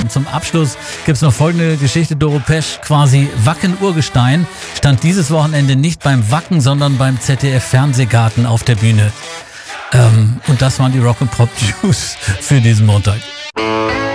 Und zum Abschluss gibt's noch folgende Geschichte. Doro Pesch, quasi Wacken-Urgestein, stand dieses Wochenende nicht beim Wacken, sondern beim ZDF-Fernsehgarten auf der Bühne. Und das waren die Rock and Pop News für diesen Montag.